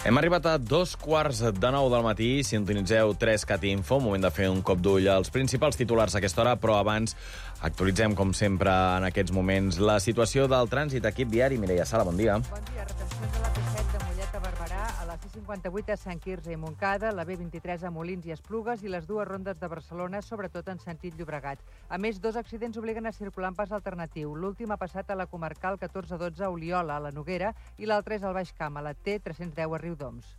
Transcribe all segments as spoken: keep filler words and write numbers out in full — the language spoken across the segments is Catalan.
Hem arribat a dos quarts de nou del matí. Sintonitzeu tres cat Info. Moment de fer un cop d'ull als principals titulars a aquesta hora, però abans actualitzem, com sempre, en aquests moments, la situació del trànsit. Equip viari, Mireia Sala, bon dia. Bon dia. Retencions a la P set de Mollet a Barberà, a la C cinquanta-vuit a Sant Quirze i Montcada, la B vint-i-tres a Molins i Esplugues i les dues rondes de Barcelona, sobretot en sentit Llobregat. A més, dos accidents obliguen a circular en pas alternatiu. L'últim ha passat a la comarcal catorze dotze a Oliola, a la Noguera, i l'altre és al Baix Camp, a la T tres cents deu a Riudoms.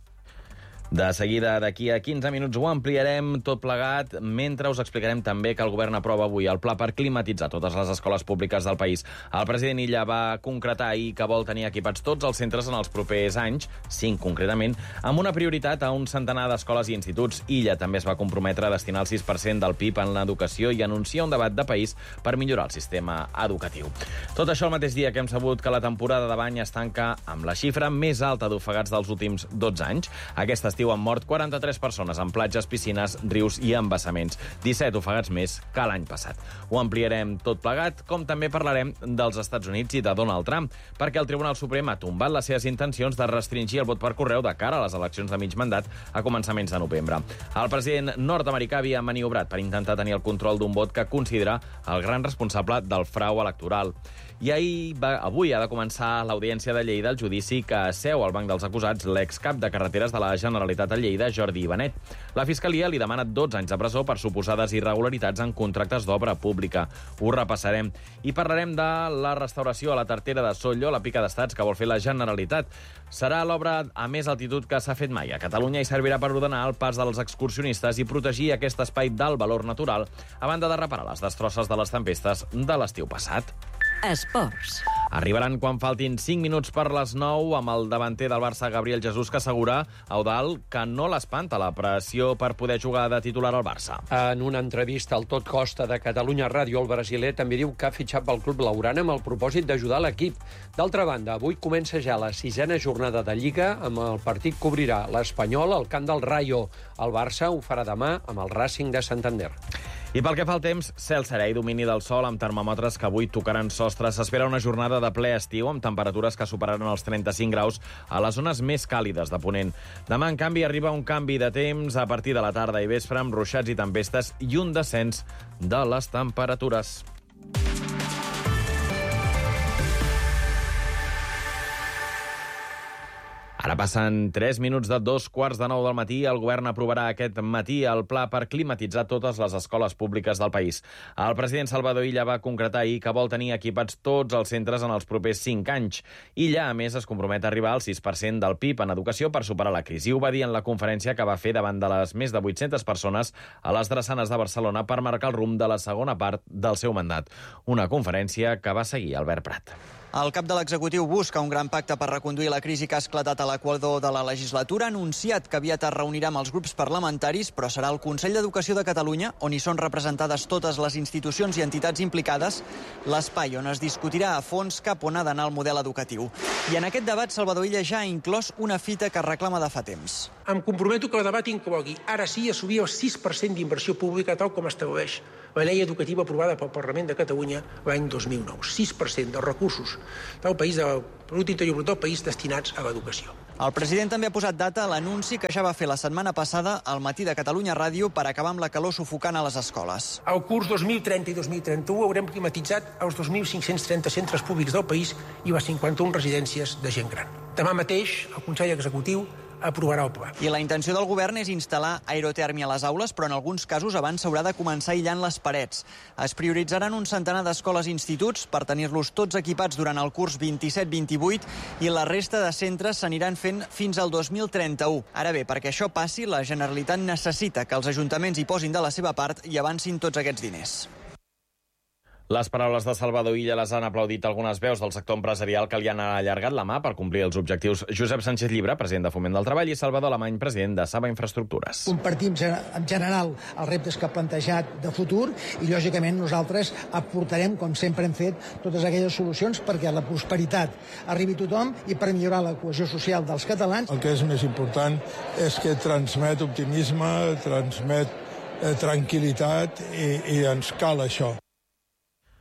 De seguida, d'aquí a quinze minuts, ho ampliarem tot plegat, mentre us explicarem també que el govern aprova avui el pla per climatitzar totes les escoles públiques del país. El president Illa va concretar ahir que vol tenir equipats tots els centres en els propers anys, cinc concretament, amb una prioritat a un centenar d'escoles i instituts. Illa també es va comprometre a destinar el sis per cent del P I B en l'educació i anuncia un debat de país per millorar el sistema educatiu. Tot això el mateix dia que hem sabut que la temporada de bany es tanca amb la xifra més alta d'ofegats dels últims dotze anys. Aquest estiu han mort quaranta-tres persones en platges, piscines, rius i embassaments. disset ofegats més que l'any passat. Ho ampliarem tot plegat, com també parlarem dels Estats Units i de Donald Trump, perquè el Tribunal Suprem ha tombat les seves intencions de restringir el vot per correu de cara a les eleccions de mig mandat a començaments de novembre. El president nord-americà havia maniobrat per intentar tenir el control d'un vot que considera el gran responsable del frau electoral. I ahir va, avui ha de començar l'audiència de Lleida, el judici que seu al banc dels acusats l'excap de carreteres de la Generalitat a Lleida, Jordi Benet. La Fiscalia li demana dotze anys de presó per suposades irregularitats en contractes d'obra pública. Ho repassarem. I parlarem de la restauració a la Tartera de Sollo, la pica d'estats que vol fer la Generalitat. Serà l'obra a més altitud que s'ha fet mai a Catalunya i servirà per ordenar el pas dels excursionistes i protegir aquest espai d'alt valor natural, a banda de reparar les destrosses de les tempestes de l'estiu passat. Esports. Arribaran quan faltin cinc minuts per les nou amb el davanter del Barça, Gabriel Jesús, que assegura a Eudald que no l'espanta la pressió per poder jugar de titular al Barça. En una entrevista al Tot Costa de Catalunya Ràdio, el brasiler també diu que ha fitxat pel club blaugrana amb el propòsit d'ajudar l'equip. D'altra banda, avui comença ja la sisena jornada de Lliga, amb el partit que obrirà l'Espanyol al camp del Rayo. El Barça ho farà demà amb el Racing de Santander. I pel que fa al temps, cel serè i domini del sol amb termòmetres que avui tocaran sostre. S'espera una jornada de ple estiu amb temperatures que superaran els trenta-cinc graus a les zones més càlides de Ponent. Demà, en canvi, arriba un canvi de temps a partir de la tarda i vespre amb ruixats i tempestes i un descens de les temperatures. Ara passen tres minuts de dos quarts de nou del matí. El govern aprovarà aquest matí el pla per climatitzar totes les escoles públiques del país. El president Salvador Illa va concretar ahir que vol tenir equipats tots els centres en els propers cinc anys. Illa, a més, es compromet a arribar al sis per cent del P I B en educació per superar la crisi. Ho va dir en la conferència que va fer davant de les més de vuit-centes persones a les drassanes de Barcelona per marcar el rumb de la segona part del seu mandat. Una conferència que va seguir Albert Prat. El cap de l'executiu busca un gran pacte per reconduir la crisi que ha esclatat a l'equador de la legislatura. Ha anunciat que aviat es reunirà amb els grups parlamentaris, però serà el Consell d'Educació de Catalunya, on hi són representades totes les institucions i entitats implicades, l'espai on es discutirà a fons cap on ha d'anar el model educatiu. I en aquest debat, Salvador Illa ja ha inclòs una fita que reclama de fa temps. Em comprometo que el debat inclogui, ara sí, assumir el sis per cent d'inversió pública tal com estableix la llei educativa aprovada pel Parlament de Catalunya l'any dos mil nou. sis per cent dels recursos del país, del producte interior brut del país, destinats a l'educació. El president també ha posat data a l'anunci que ja va fer la setmana passada al matí de Catalunya Ràdio per acabar amb la calor sufocant a les escoles. Al curs dos mil trenta i dos mil trenta-u haurem climatitzat els dos mil cinc-cents trenta centres públics del país i les cinquanta-una residències de gent gran. Demà mateix el Consell Executiu aprovarà el pla. I la intenció del govern és instal·lar aerotèrmia a les aules, però en alguns casos abans s'haurà de començar aïllant les parets. Es prioritzaran un centenar d'escoles i instituts per tenir-los tots equipats durant el curs vint-i-set vint-i-vuit i la resta de centres s'aniran fent fins al dos mil trenta-u. Ara bé, perquè això passi, la Generalitat necessita que els ajuntaments hi posin de la seva part i avancin tots aquests diners. Les paraules de Salvador Illa les han aplaudit algunes veus del sector empresarial que li han allargat la mà per complir els objectius. Josep Sánchez Llibre, president de Foment del Treball, i Salvador Alemany, president de Saba Infraestructures. Compartim en general els reptes que ha plantejat de futur i, lògicament, nosaltres aportarem, com sempre hem fet, totes aquelles solucions perquè la prosperitat arribi a tothom i per millorar la cohesió social dels catalans. El que és més important és que transmet optimisme, transmet eh, tranquil·litat i, i ens cal això.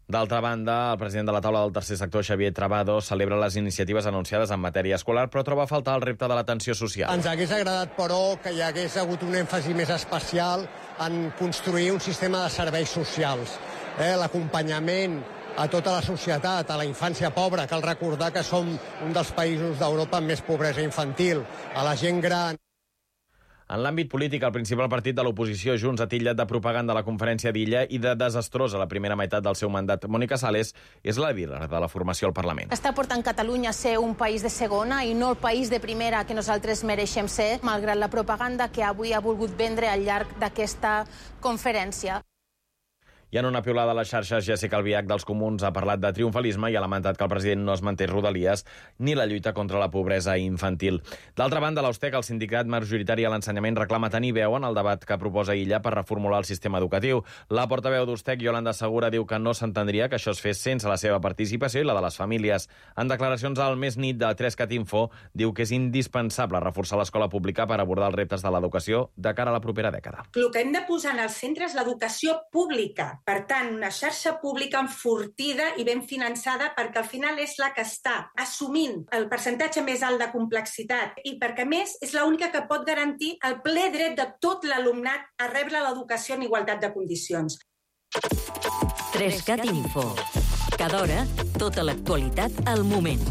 D'altra banda, el president de la taula del tercer sector, Xavier Trabado, celebra les iniciatives anunciades en matèria escolar, però troba a faltar el repte de l'atenció social. Ens hagués agradat, però, que hi hagués hagut un èmfasi més especial en construir un sistema de serveis socials. Eh, L'acompanyament a tota la societat, a la infància pobra, cal recordar que som un dels països d'Europa amb més pobresa infantil, a la gent gran. En l'àmbit polític, el principal partit de l'oposició, Junts, ha titllat de propaganda a la conferència d'Illa i de desastrosa la primera meitat del seu mandat. Mònica Sales és la líder de la formació al Parlament. Està portant Catalunya a ser un país de segona i no el país de primera que nosaltres mereixem ser, malgrat la propaganda que avui ha volgut vendre al llarg d'aquesta conferència. I en una piulada a les xarxes, Jessica Albiach dels Comuns ha parlat de triomfalisme i ha lamentat que el president no es manté Rodalies ni la lluita contra la pobresa infantil. D'altra banda, l'Austec, el sindicat majoritari a l'ensenyament, reclama tenir veu en el debat que proposa Illa per reformular el sistema educatiu. La portaveu d'Austec, Yolanda Segura, diu que no s'entendria que això es fes sense la seva participació i la de les famílies. En declaracions al Més Nit de Trescat Info, diu que és indispensable reforçar l'escola pública per abordar els reptes de l'educació de cara a la propera dècada. El que hem de posar en el centre és l'educació pública. Per tant, una xarxa pública enfortida i ben finançada perquè al final és la que està assumint el percentatge més alt de complexitat i perquè, a més, és l'única que pot garantir el ple dret de tot l'alumnat a rebre l'educació en igualtat de condicions. Trescat Info. Cada hora, tota l'actualitat al moment.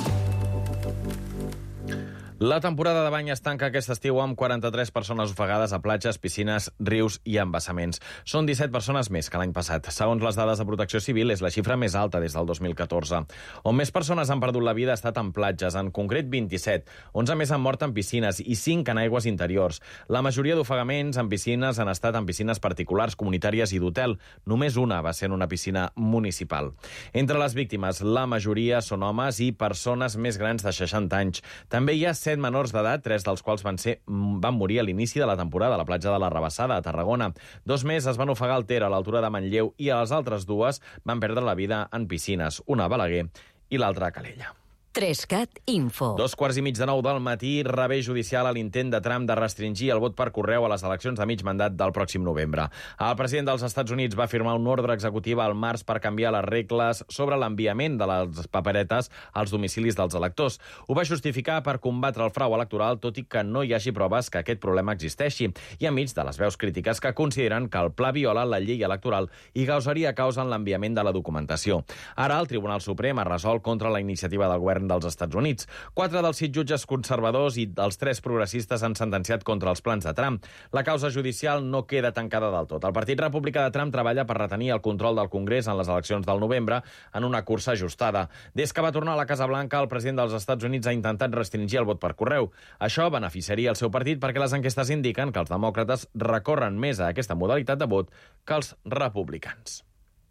La temporada de bany es tanca aquest estiu amb quaranta-tres persones ofegades a platges, piscines, rius i embassaments. Són disset persones més que l'any passat. Segons les dades de Protecció Civil, és la xifra més alta des del dos mil catorze. On més persones han perdut la vida ha estat en platges, en concret vint-i-set. onze més han mort en piscines i cinc en aigües interiors. La majoria d'ofegaments en piscines han estat en piscines particulars, comunitàries i d'hotel. Només una va ser en una piscina municipal. Entre les víctimes, la majoria són homes i persones més grans de seixanta anys. També hi ha set menors d'edat, tres dels quals van ser van morir a l'inici de la temporada a la platja de la Rabassada, a Tarragona. Dos més es van ofegar al Ter, a l'altura de Manlleu, i a les altres dues van perdre la vida en piscines, una a Balaguer i l'altra a Calella. Trescat Info. Dos quarts i mig de nou del matí, revés judicial a l'intent de Trump de restringir el vot per correu a les eleccions de mig mandat del pròxim novembre. El president dels Estats Units va firmar un ordre executiu al març per canviar les regles sobre l'enviament de les paperetes als domicilis dels electors. Ho va justificar per combatre el frau electoral, tot i que no hi hagi proves que aquest problema existeixi, i enmig de les veus crítiques que consideren que el pla viola la llei electoral i causaria causa en l'enviament de la documentació. Ara el Tribunal Suprem ha resolt contra la iniciativa del govern dels Estats Units. Quatre dels sis jutges conservadors i dels tres progressistes han sentenciat contra els plans de Trump. La causa judicial no queda tancada del tot. El Partit Republicà de Trump treballa per retenir el control del Congrés en les eleccions del novembre en una cursa ajustada. Des que va tornar a la Casa Blanca, el president dels Estats Units ha intentat restringir el vot per correu. Això beneficiaria el seu partit perquè les enquestes indiquen que els demòcrates recorren més a aquesta modalitat de vot que els republicans.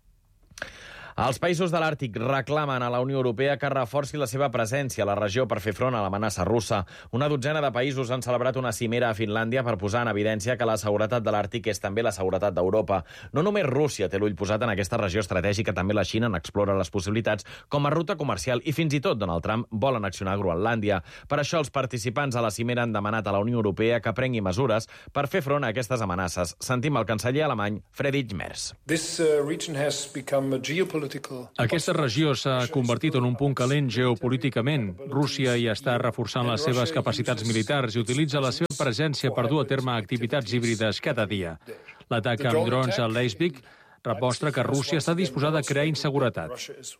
Els països de l'Àrtic reclamen a la Unió Europea que reforci la seva presència a la regió per fer front a l'amenaça russa. Una dotzena de països han celebrat una cimera a Finlàndia per posar en evidència que la seguretat de l'Àrtic és també la seguretat d'Europa. No només Rússia té l'ull posat en aquesta regió estratègica, també la Xina n'explora les possibilitats com a ruta comercial i fins i tot Donald Trump vol annexionar Groenlàndia. Per això els participants a la cimera han demanat a la Unió Europea que prengui mesures per fer front a aquestes amenaces. Sentim el canceller alemany Friedrich Merz. This uh, region has become a geopolitical Aquesta regió s'ha convertit en un punt calent geopolíticament. Rússia hi està reforçant les seves capacitats militars i utilitza la seva presència per dur a terme activitats híbrides cada dia. L'atac amb drons a Leipzig demostra que Rússia està disposada a crear inseguretat.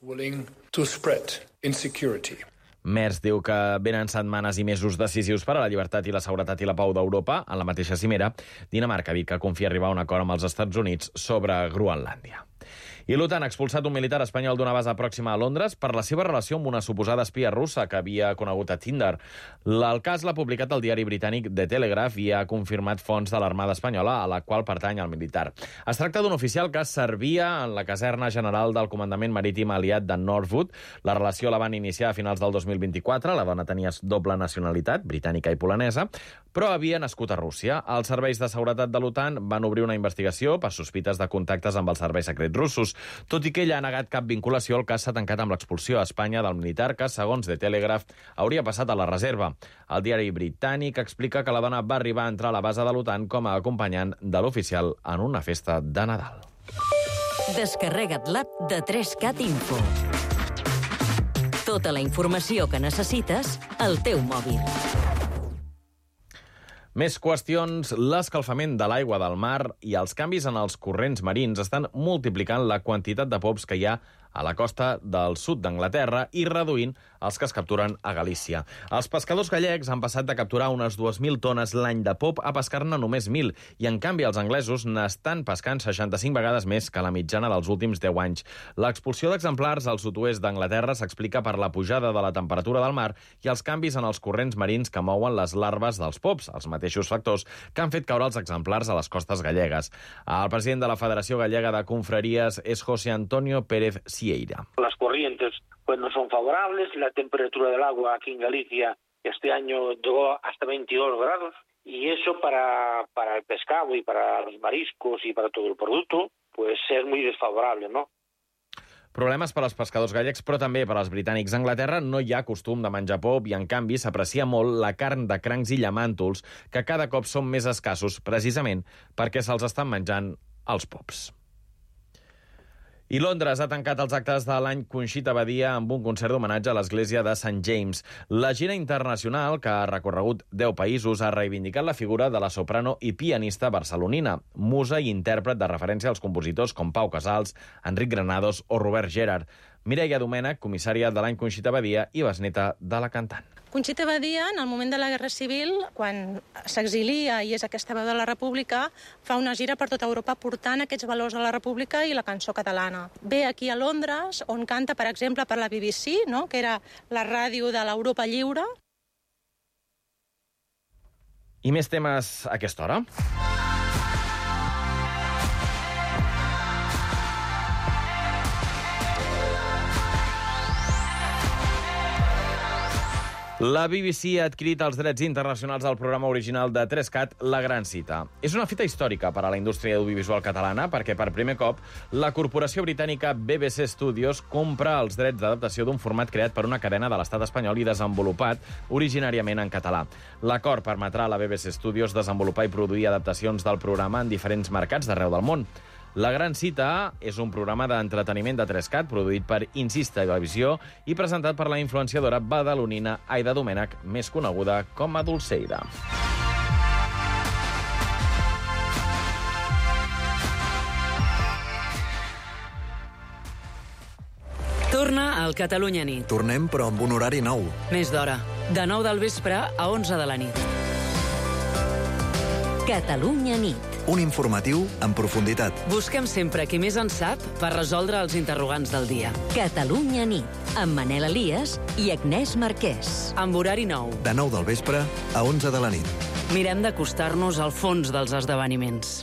Merz diu que venen setmanes i mesos decisius per a la llibertat i la seguretat i la pau d'Europa. En la mateixa cimera, Dinamarca ha dit que confia arribar a un acord amb els Estats Units sobre Groenlàndia. I l'OTAN ha expulsat un militar espanyol d'una base pròxima a Londres per la seva relació amb una suposada espia russa que havia conegut a Tinder. El cas l'ha publicat el diari britànic The Telegraph i ha confirmat fonts de l'Armada Espanyola, a la qual pertany el militar. Es tracta d'un oficial que servia en la caserna general del Comandament Marítim Aliat de Northwood. La relació la van iniciar a finals del dos mil vint-i-quatre. La dona tenia doble nacionalitat, britànica i polanesa, però havia nascut a Rússia. Els serveis de seguretat de l'OTAN van obrir una investigació per sospites de contactes amb els serveis secrets russos. Tot i que ella ha negat cap vinculació, el cas s'ha tancat amb l'expulsió a Espanya del militar que, segons The Telegraph, hauria passat a la reserva. El diari britànic explica que la dona va arribar a entrar a la base de l'OTAN com a acompanyant de l'oficial en una festa de Nadal. Descarrega't l'app de tres cat Info. Tota la informació que necessites al teu mòbil. Més qüestions. L'escalfament de l'aigua del mar i els canvis en els corrents marins estan multiplicant la quantitat de pops que hi ha a la costa del sud d'Anglaterra i reduint els que es capturen a Galícia. Els pescadors gallecs han passat de capturar unes dues mil tones l'any de pop a pescar-ne només mil, i en canvi els anglesos n'estan pescant seixanta-cinc vegades més que la mitjana dels últims deu anys. L'expulsió d'exemplars al sud-oest d'Anglaterra s'explica per la pujada de la temperatura del mar i els canvis en els corrents marins que mouen les larves dels pops, els mateixos factors que han fet caure els exemplars a les costes gallegues. El president de la Federació Gallega de Confraries és José Antonio Pérez Sieira. Las corrientes pues no son favorables, la temperatura del agua aquí en Galicia este año llegó hasta veintidós grados y eso para, para el pescado y para los mariscos y para todo el producto pues es muy desfavorable, ¿no? Problemes per als pescadors gallecs, però també per als britànics. A Anglaterra no hi ha costum de menjar pop i, en canvi, s'aprecia molt la carn de crancs i llamàntols, que cada cop són més escassos, precisament perquè se'ls estan menjant els pops. I Londres ha tancat els actes de l'any Conxita Badia amb un concert d'homenatge a l'església de Saint James. La gira internacional, que ha recorregut deu països, ha reivindicat la figura de la soprano i pianista barcelonina, musa i intèrpret de referència als compositors com Pau Casals, Enric Granados o Robert Gerhard. Mireia Domènech, comissària de l'any Conxita Badia i besneta de la cantant. Conxita Badia, en el moment de la Guerra Civil, quan s'exilia i és aquesta veu de la República, fa una gira per tota Europa portant aquests valors de la República i la cançó catalana. Ve aquí a Londres, on canta, per exemple, per la B B C, no?, que era la ràdio de l'Europa lliure. I més temes a aquesta hora. La B B C ha adquirit els drets internacionals del programa original de tres cat, La Gran Cita. És una fita històrica per a la indústria audiovisual catalana perquè, per primer cop, la corporació britànica B B C Studios compra els drets d'adaptació d'un format creat per una cadena de l'estat espanyol i desenvolupat originàriament en català. L'acord permetrà a la B B C Studios desenvolupar i produir adaptacions del programa en diferents mercats d'arreu del món. La Gran Cita és un programa d'entreteniment de tres cat produït per Incís Televisió i presentat per la influenciadora badalonina Aida Domènech, més coneguda com a Dolceida. Torna al Catalunya Nit. Tornem, però amb un horari nou. Més d'hora. De nou del vespre a onze de la nit. Catalunya Nit. Un informatiu en profunditat. Busquem sempre qui més en sap per resoldre els interrogants del dia. Catalunya Nit, amb Manel Elias i Agnès Marquès. Amb horari nou. De nou del vespre a onze de la nit. Mirem d'acostar-nos al fons dels esdeveniments.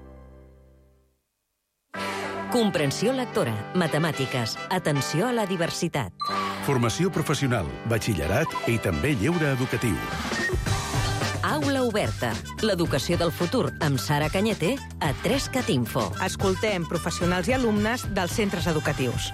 Comprensió lectora, matemàtiques, atenció a la diversitat. Formació professional, batxillerat i també lleure educatiu. Aula Oberta, l'educació del futur amb Sara Cañete a tres cat Info. Escoltem professionals i alumnes dels centres educatius.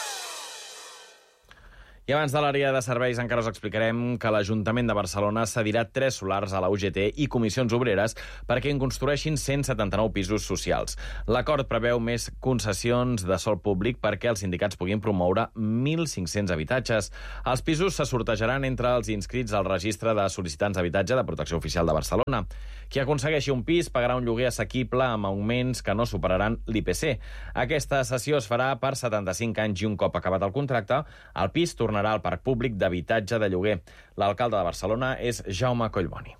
I abans de l'àrea de serveis encara us explicarem que l'Ajuntament de Barcelona cedirà tres solars a la U G T i comissions obreres perquè en construeixin cent setanta-nou pisos socials. L'acord preveu més concessions de sòl públic perquè els sindicats puguin promoure mil cinc-cents habitatges. Els pisos se sortejaran entre els inscrits al registre de sol·licitants d'habitatge de Protecció Oficial de Barcelona. Qui aconsegueixi un pis pagarà un lloguer assequible amb augments que no superaran l'I P C. Aquesta cessió es farà per setanta-cinc anys i un cop acabat el contracte, el pis tornarà al parc públic d'habitatge de lloguer. L'alcalde de Barcelona és Jaume Collboni.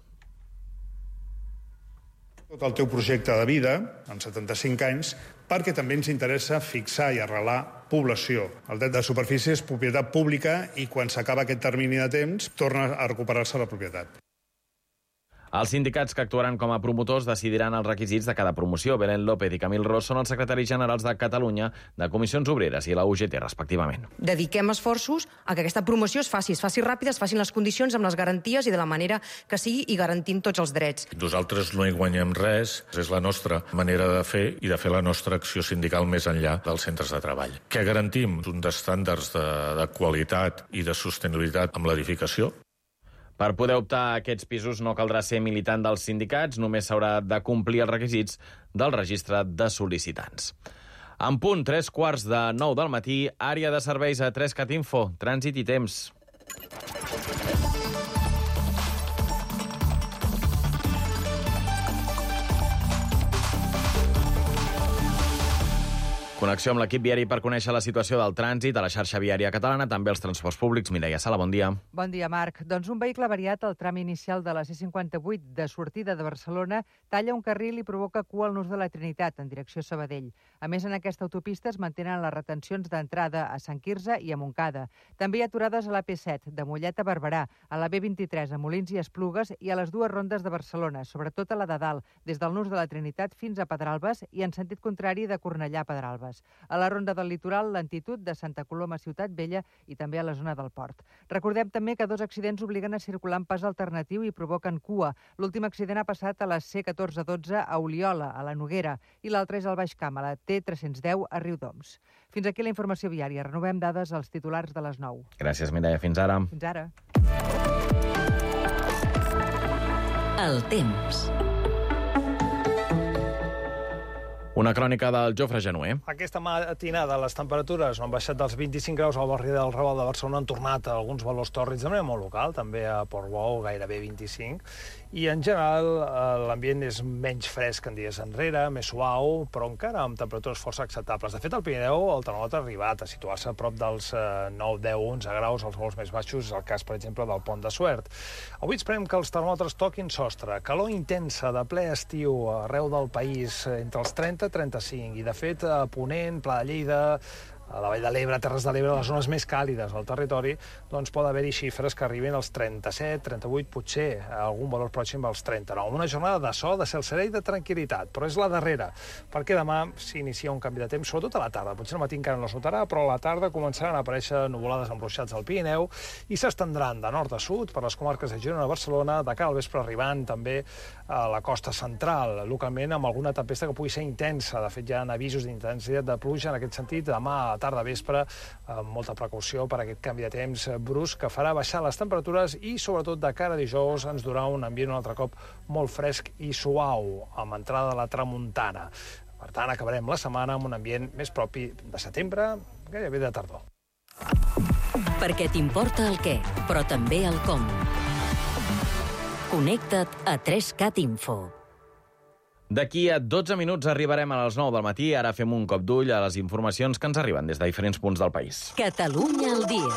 Tot el teu projecte de vida, en setanta-cinc anys, perquè també ens interessa fixar i arrelar població. El dret de superfície és propietat pública i quan s'acaba aquest termini de temps torna a recuperar-se la propietat. Els sindicats que actuaran com a promotors decidiran els requisits de cada promoció. Belén López i Camil Ros són els secretaris generals de Catalunya, de Comissions Obreres i la U G T, respectivament. Dediquem esforços a que aquesta promoció es faci, es faci ràpida, es facin les condicions amb les garanties i de la manera que sigui i garantint tots els drets. Nosaltres no hi guanyem res, és la nostra manera de fer i de fer la nostra acció sindical més enllà dels centres de treball. Què garantim? Uns estàndards de, de qualitat i de sostenibilitat amb l'edificació. Per poder optar a aquests pisos no caldrà ser militant dels sindicats, només s'haurà de complir els requisits del registre de sol·licitants. En punt, tres quarts de nou del matí, àrea de serveis a tres cat info, trànsit i temps. Connexió amb l'equip viari per conèixer la situació del trànsit a la xarxa viària catalana, també els transports públics. Mireia Sala, bon dia. Bon dia, Marc. Doncs un vehicle variat al tram inicial de la C cinquanta-vuit de sortida de Barcelona talla un carril i provoca cua al nus de la Trinitat, en direcció Sabadell. A més, en aquesta autopista es mantenen les retencions d'entrada a Sant Quirze i a Montcada. També hi ha aturades a l'A P set, de Mollet a Barberà, a la B vint-i-tres, a Molins i Esplugues i a les dues rondes de Barcelona, sobretot a la de dalt, des del nus de la Trinitat fins a Pedralbes i en sentit contrari de Cornellà a Pedralbes. A la ronda del litoral, lentitud de Santa Coloma a Ciutat Vella i també a la zona del port. Recordem també que dos accidents obliguen a circular en pas alternatiu i provoquen cua. L'últim accident ha passat a la C catorze dotze a Oliola, a la Noguera, i l'altre és al Baix Camp, a la T tres cents deu a Riudoms. Fins aquí la informació viària. Renovem dades als titulars de les nou. Gràcies, Mireia. Fins ara. Fins ara. El temps. Una crònica del Jofre Genuer. Aquesta matinada les temperatures no han baixat dels vint-i-cinc graus al barri del Raval de Barcelona, han tornat a alguns valors tòrrids de manera molt local, també a Portbou, gairebé vint-i-cinc, i en general l'ambient és menys fresc en dies enrere, més suau, però encara amb temperatures força acceptables. De fet, al Pirineu el termòmetre ha arribat a situar-se a prop dels nou, deu, onze graus, als valors més baixos, és el cas, per exemple, del Pont de Suert. Avui esperem que els termòmetres toquin sostre. Calor intensa de ple estiu arreu del país, entre els trenta i trenta-cinc, i de fet a Ponent, Pla de Lleida, a la Vall de l'Ebre, Terres de l'Ebre, les zones més càlides del territori, doncs pot haver-hi xifres que arriben als trenta-set, trenta-vuit, potser algun valor pròxim als trenta-nou. Una jornada de sol, de cel serè i de tranquil·litat, però és la darrera, perquè demà s'inicia un canvi de temps, sobretot a la tarda. Potser al matí encara no es notarà, però a la tarda començaran a aparèixer nuvolades amb ruixats al Pirineu i s'estendran de nord a sud per les comarques de Girona i Barcelona, de cara al vespre arribant també a la costa central, localment amb alguna tempesta que pugui ser intensa. De fet, hi ha avisos d'intensitat de pluja en aquest sentit demà tarda vespre, amb molta precaució per aquest canvi de temps brusc que farà baixar les temperatures i, sobretot, de cara a dijous ens durà un ambient un altre cop molt fresc i suau, amb entrada de la tramuntana. Per tant, acabarem la setmana amb un ambient més propi de setembre, gairebé de tardor. Perquè t'importa el què, però també el com. Connecta't a tres cat info. D'aquí a dotze minuts arribarem a les nou del matí. Ara fem un cop d'ull a les informacions que ens arriben des de diferents punts del país. Catalunya al dia.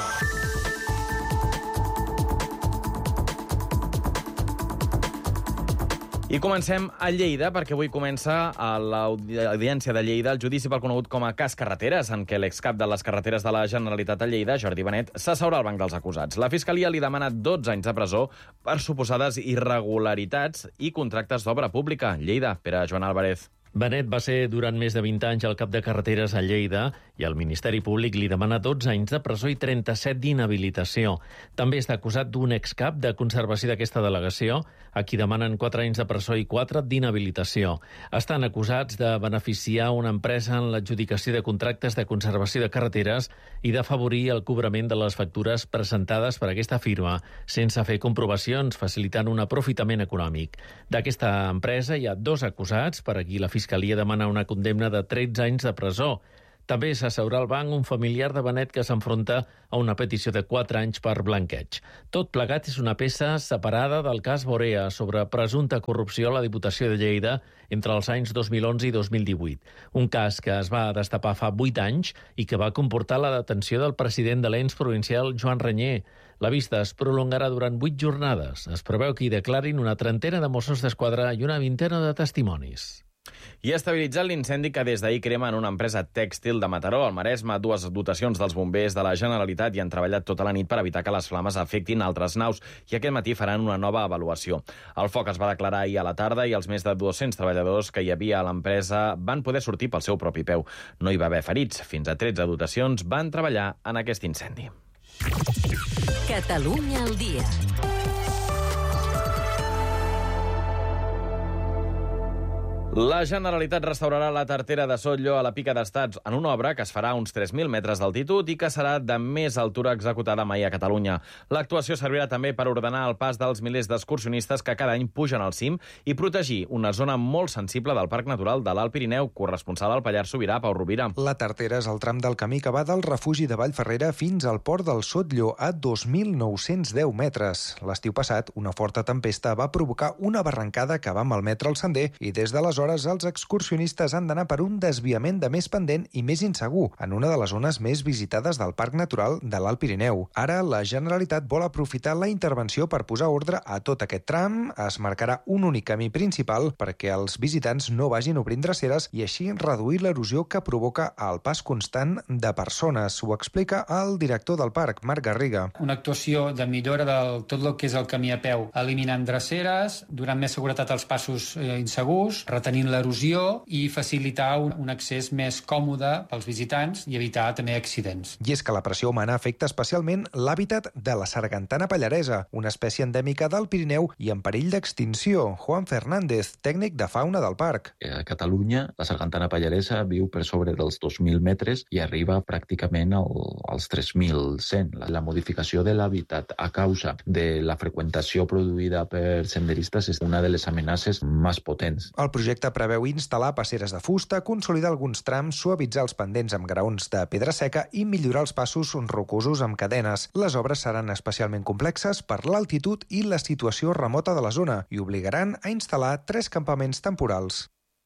I comencem a Lleida, perquè avui comença a l'Audiència de Lleida el judici pel conegut com a cas Carreteres, en què l'excap de les carreteres de la Generalitat a Lleida, Jordi Benet, s'asseurà al banc dels acusats. La Fiscalia li demana dotze anys de presó per suposades irregularitats i contractes d'obra pública. Lleida, Pere Joan Álvarez. Benet va ser durant més de vint anys el cap de carreteres a Lleida i el Ministeri Públic li demana dotze anys de presó i trenta-set d'inhabilitació. També està acusat d'un excap de conservació d'aquesta delegació, a qui demanen quatre anys de presó i quatre d'inhabilitació. Estan acusats de beneficiar una empresa en l'adjudicació de contractes de conservació de carreteres i d'afavorir el cobrament de les factures presentades per aquesta firma sense fer comprovacions, facilitant un aprofitament econòmic. D'aquesta empresa hi ha dos acusats, per a qui la Fiscalia demana una condemna de tretze anys de presó. També s'asseurà al banc un familiar de Benet que s'enfronta a una petició de quatre anys per blanqueig. Tot plegat és una peça separada del cas Borea sobre presumpta corrupció a la Diputació de Lleida entre els anys dos mil onze i dos mil divuit. Un cas que es va destapar fa vuit anys i que va comportar la detenció del president de l'ens provincial, Joan Renyer. La vista es prolongarà durant vuit jornades. Es preveu que hi declarin una trentena de Mossos d'Esquadra i una vintena de testimonis. I ha estabilitzat l'incendi que des d'ahir crema en una empresa tèxtil de Mataró, al Maresme. Dues dotacions dels bombers de la Generalitat hi han treballat tota la nit per evitar que les flames afectin altres naus i aquest matí faran una nova avaluació. El foc es va declarar ahir a la tarda i els més de dos-cents treballadors que hi havia a l'empresa van poder sortir pel seu propi peu. No hi va haver ferits. Fins a tretze dotacions van treballar en aquest incendi. Catalunya al dia. La Generalitat restaurarà la tartera de Sotlló a la Pica d'Estats en una obra que es farà a uns tres mil metres d'altitud i que serà de més altura executada mai a Catalunya. L'actuació servirà també per ordenar el pas dels milers d'excursionistes que cada any pugen al cim i protegir una zona molt sensible del Parc Natural de l'Alt Pirineu. Corresponsal al Pallars Sobirà, Pau Rovira. La tartera és el tram del camí que va del refugi de Vallferrera fins al port del Sotlló a dos mil nou-cents deu metres. L'estiu passat, una forta tempesta va provocar una barrancada que va malmetre el sender i des d'aleshores els excursionistes han d'anar per un desviament de més pendent i més insegur, en una de les zones més visitades del Parc Natural de l'Alt Pirineu. Ara, la Generalitat vol aprofitar la intervenció per posar ordre a tot aquest tram. Es marcarà un únic camí principal perquè els visitants no vagin obrint dreceres i així reduir l'erosió que provoca el pas constant de persones. Ho explica el director del parc, Marc Garriga. Una actuació de millora del tot el que és el camí a peu, eliminant dreceres, donant més seguretat als passos eh, insegurs, retenint l'erosió i facilitar un, un accés més còmode pels visitants i evitar també accidents. I és que la pressió humana afecta especialment l'hàbitat de la sargantana pallaresa, una espècie endèmica del Pirineu i en perill d'extinció. Juan Fernández, tècnic de fauna del parc. A Catalunya, la sargantana pallaresa viu per sobre dels dos mil metres i arriba pràcticament al, als tres mil cent. La, la modificació de l'hàbitat a causa de la freqüentació produïda per senderistes és una de les amenaces més potents. El projecte preveu instal·lar passeres de fusta, consolidar alguns trams, suavitzar els pendents amb graons de pedra seca i millorar els passos rocosos amb cadenes. Les obres seran especialment complexes per l'altitud i la situació remota de la zona i obligaran a instal·lar tres campaments temporals.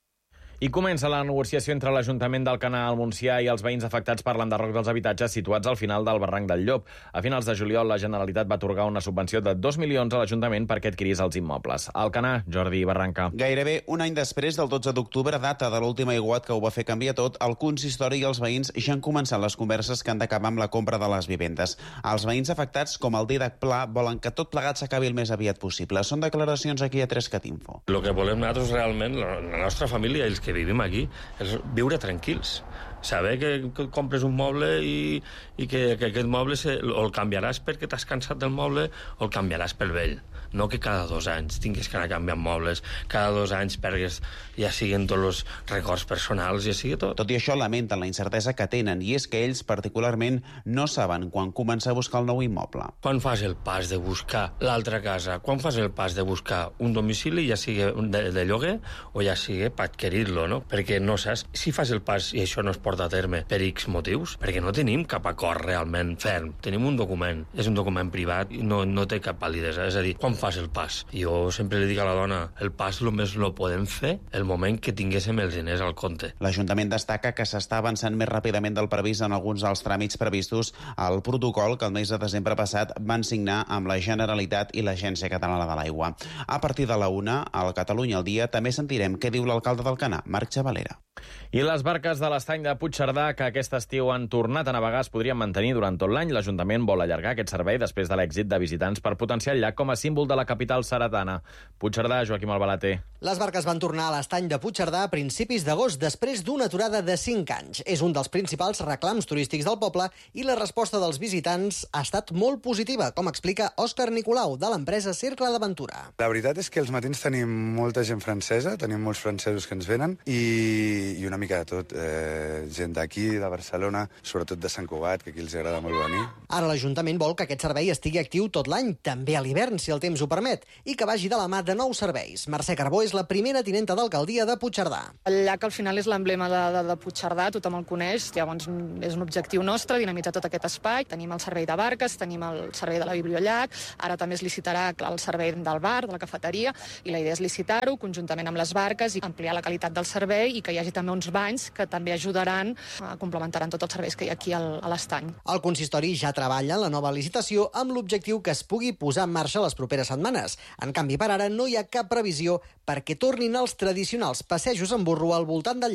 I comença la negociació entre l'Ajuntament d'Alcanar, al Montsià i els veïns afectats per l'enderroc dels habitatges situats al final del barranc del Llop. A finals de juliol, la Generalitat va atorgar una subvenció de dos milions a l'Ajuntament perquè adquirís els immobles. Alcanar, Jordi Barranca. Gairebé un any després del dotze d'octubre, data de l'últim aiguat que ho va fer canviar tot, el consistori i els veïns ja han començat les converses que han d'acabar amb la compra de les vivendes. Els veïns afectats, com el Dídac Pla, volen que tot plegat s'acabi el més aviat possible. Són declaracions aquí a tres cat info. El que volem nosaltres realment, la nostra família i els que vivim aquí, és viure tranquils. Saber que, que compres un moble i, i que, que aquest moble se, o el canviaràs perquè t'has cansat del moble o el canviaràs pel vell. No que cada dos anys tinguis que anar canviant mobles, cada dos anys pergues, ja siguin tots els records personals, ja sigui tot. Tot i això, lamenten la incertesa que tenen, i és que ells particularment no saben quan començar a buscar el nou immoble. Quan fas el pas de buscar l'altra casa, quan fas el pas de buscar un domicili, ja sigui de, de lloguer o ja sigui per adquirir-lo, no? Perquè no saps si fas el pas i això no es porta a terme per X motius, perquè no tenim cap acord realment ferm. Tenim un document, és un document privat i no, no té cap validesa. És a dir, quan fas el pas? Jo sempre li dic a la dona, el pas només lo podem fer el moment que tinguéssim els diners al compte. L'Ajuntament destaca que s'està avançant més ràpidament del previst en alguns dels tràmits previstos al protocol que el mes de desembre passat van signar amb la Generalitat i l'Agència Catalana de l'Aigua. A partir de la una, al Catalunya al dia, també sentirem què diu l'alcalde d'Alcanar, Marc Xavalera. I les barques de l'estany de Puigcerdà, que aquest estiu han tornat a navegar, es podrien mantenir durant tot l'any. L'Ajuntament vol allargar aquest servei després de l'èxit de visitants per potenciar el llac com a símbol de la capital seretana. Puigcerdà, Joaquim Albalater. Les barques van tornar a l'estany de Puigcerdà a principis d'agost, després d'una aturada de cinc anys. És un dels principals reclams turístics del poble i la resposta dels visitants ha estat molt positiva, com explica Òscar Nicolau, de l'empresa Cercle d'Aventura. La veritat és que els matins tenim molta gent francesa, tenim molts francesos que ens venen i, i una mica de tot. Eh, gent d'aquí, de Barcelona, sobretot de Sant Cugat, que aquí els agrada molt venir. Ara l'Ajuntament vol que aquest servei estigui actiu tot l'any, també a l'hivern, si el temps ho permet, i que vagi de la mà de nous serveis. Mercè Carbó és la primera tinenta d'alcaldia de Puigcerdà. El llac al final és l'emblema de, de, de Puigcerdà, tothom el coneix, llavors és un objectiu nostre dinamitzar tot aquest espai. Tenim el servei de barques, tenim el servei de la bibliollac, ara també es licitarà el servei del bar, de la cafeteria, i la idea és licitar-ho conjuntament amb les barques i ampliar la qualitat del servei i que hi hagi també uns banys que també ajudaran, complementaran tots els serveis que hi ha aquí a l'estany. El consistori ja treballa en la nova licitació amb l'objectiu que es pugui posar en marxa les properes setmanes. En canvi, per ara no hi ha cap previsió perquè tornin els tradicionals passejos en burro al voltant del llac.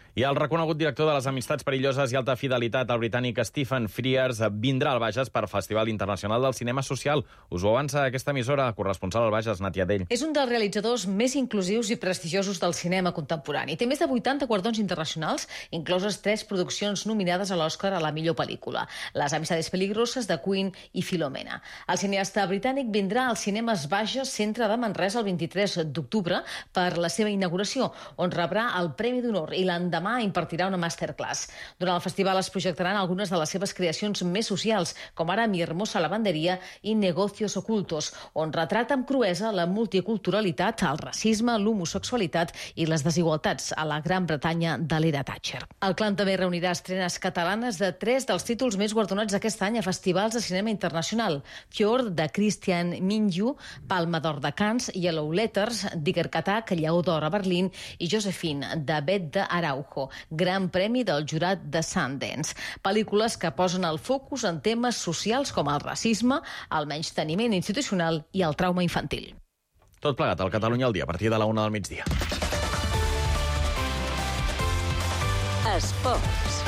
I el reconegut director de les Amistats Perilloses i Alta Fidelitat, el britànic Stephen Frears, vindrà al Bages per Festival Internacional del Cinema Social. Us ho avança aquesta emissora, corresponsal al Bages, Nàtia Dell. És un dels realitzadors més inclusius i prestigiosos del cinema contemporani. Té més de vuitanta guardons internacionals, incloses tres produccions nominades a l'Oscar a la millor pel·lícula: Les Amistades Peligroses, de Queen i Filomena. El cineasta britànic vindrà als cinemes Bages, centre de Manresa, el vint-i-tres d'octubre per la seva inauguració, on rebrà el Premi d'Honor i l'endemà impartirà una masterclass. Durant el festival es projectaran algunes de les seves creacions més socials, com ara Mi hermosa lavanderia i Negocios ocultos, on retrata amb cruesa la multiculturalitat, el racisme, l'homosexualitat i les desigualtats a la Gran Bretanya de l'era Thatcher. El Clan també reunirà estrenes catalanes de tres dels títols més guardonats aquest any a festivals de cinema internacional: Fjord, de Christian Minju, Palma d'Or de Cannes, Yellow Letters, Diger Katak, Lleó d'Or a Berlín i Josephine, de Bet de Araujo, Gran Premi del jurat de Sundance. Pel·lícules que posen el focus en temes socials com el racisme, el menysteniment institucional i el trauma infantil. Tot plegat al Catalunya al dia, a partir de la una del migdia. Esports.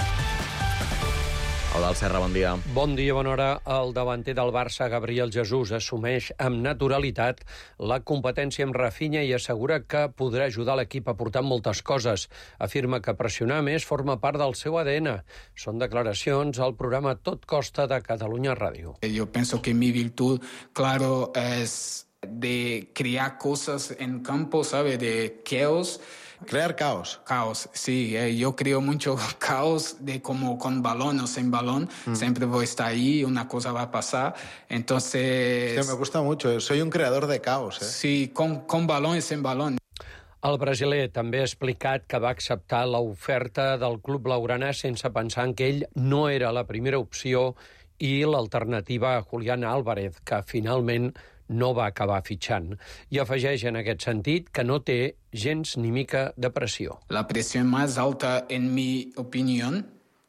Eudald Serra, bon dia. Bon dia, bona hora. El davanter del Barça, Gabriel Jesús, assumeix amb naturalitat la competència amb Rafinha i assegura que podrà ajudar l'equip a portar moltes coses. Afirma que pressionar més forma part del seu A D N. Són declaracions al programa Tot Costa de Catalunya Ràdio. Yo pienso que mi virtud, claro, es de crear cosas en campo, ¿sabe? De caos. Crear caos. Caos, sí. Eh, yo creo mucho caos de como con balón o sin balón. Mm. Siempre voy a estar ahí, una cosa va a pasar. Entonces... Sí, me gusta mucho. Soy un creador de caos. ¿eh? Sí, con, con balón y sin balón. El brasiler també ha explicat que va acceptar l'oferta del club blaugrana sense pensar en que ell no era la primera opció i l'alternativa a Julián Álvarez, que finalment no va acabar fitxant. I afegeix en aquest sentit que no té gens ni mica de pressió. La presión más alta, en mi opinión,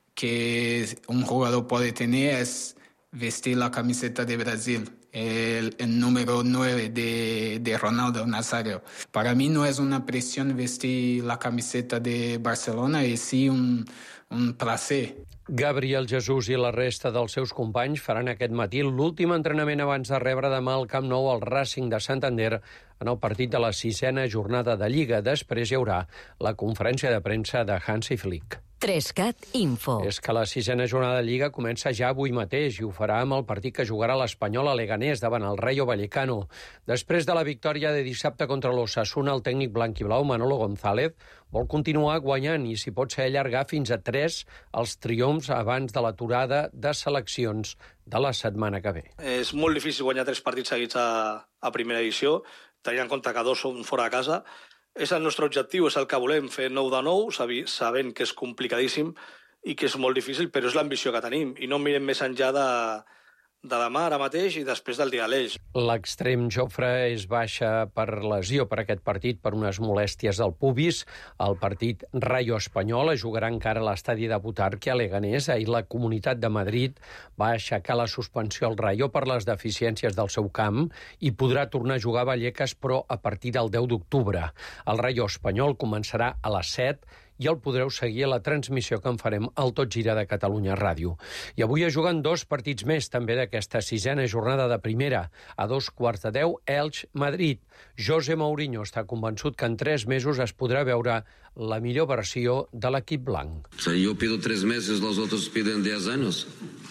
que un jugador puede tener es vestir la camiseta de Brasil, el, el número nueve de, de Ronaldo Nazario. Para mí no es una presión vestir la camiseta de Barcelona, es sí un, un placer. Gabriel Jesús i la resta dels seus companys faran aquest matí l'últim entrenament abans de rebre demà al Camp Nou el Racing de Santander en el partit de la sisena jornada de Lliga. Després hi haurà la conferència de premsa de Hansi Flick. Trescat Info. És que la sisena jornada de Lliga comença ja avui mateix i ho farà amb el partit que jugarà l'Espanyol a Leganés davant el Rayo Vallecano. Després de la victòria de dissabte contra l'Osasuna, el tècnic blanquiblau Manolo González vol continuar guanyant i, si pot ser, allargar fins a tres els triomfs abans de l'aturada de seleccions de la setmana que ve. És molt difícil guanyar tres partits seguits a, a primera edició, tenint en compte que dos són fora de casa. És el nostre objectiu, és el que volem, fer nou de nou, sabent que és complicadíssim i que és molt difícil, però és l'ambició que tenim. I no mirem més enllà de, de demà, ara mateix, i després del dia de l'Eix. L'extrem Jofre és baixa per lesió per aquest partit per unes molèsties al pubis. El partit Rayo Espanyol es jugarà encara a l'estadi de Butarque a Leganés. Ahir la Comunitat de Madrid va aixecar la suspensió al Rayo per les deficiències del seu camp i podrà tornar a jugar a Vallecas, però a partir del deu d'octubre. El Rayo Espanyol començarà a les set i el podreu seguir a la transmissió que en farem al Tot Gira de Catalunya Ràdio. I avui es juguen dos partits més, també d'aquesta sisena jornada de primera. A dos quarts de deu, Elx-Madrid. José Mourinho està convençut que en tres mesos es podrà veure la millor versió de l'equip blanc. O sea, yo pido tres meses, los otros piden diez años.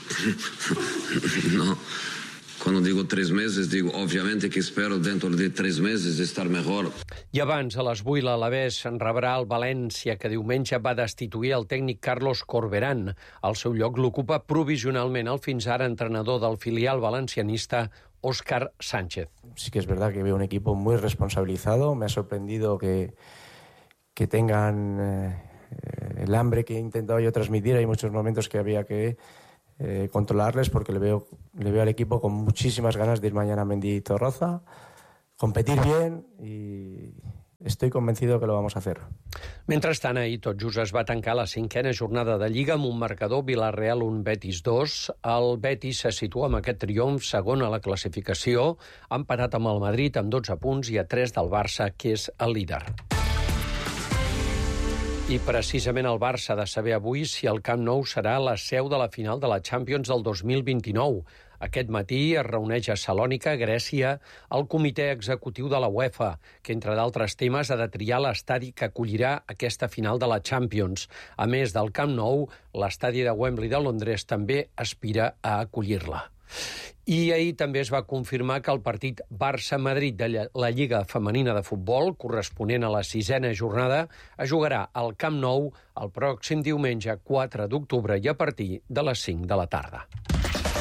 No. Cuando digo tres meses, digo, obviamente que espero dentro de tres meses estar mejor. I abans, a les vuit, l'Alavés rebrà el València, que diumenge va destituir el tècnic Carlos Corberán. Al seu lloc l'ocupa provisionalment el fins ara entrenador del filial valencianista, Óscar Sánchez. Sí que es verdad que veo un equipo muy responsabilizado. Me ha sorprendido que, que tengan eh, el hambre que he intentado yo transmitir. Hay muchos momentos que había que Eh, controlarles, porque le veo, le veo al equipo con muchísimas ganas de ir mañana a Mendizorroza, competir bien y estoy convencido que lo vamos a hacer. Mentrestant, ahir tot just es va tancar la cinquena jornada de Lliga amb un marcador Villarreal un Betis dos. El Betis se situa amb aquest triomf segon a la classificació, ha empatat amb el Madrid amb dotze punts i a tres del Barça, que és el líder. I precisament el Barça ha de saber avui si el Camp Nou serà la seu de la final de la Champions del dos mil vint-i-nou. Aquest matí es reuneix a Salònica, Grècia, el comitè executiu de la UEFA, que, entre d'altres temes, ha de triar l'estadi que acollirà aquesta final de la Champions. A més del Camp Nou, l'estadi de Wembley de Londres també aspira a acollir-la. I ahir també es va confirmar que el partit Barça-Madrid de la Lliga Femenina de Futbol, corresponent a la sisena jornada, es jugarà al Camp Nou el pròxim diumenge quatre d'octubre i a partir de les cinc de la tarda.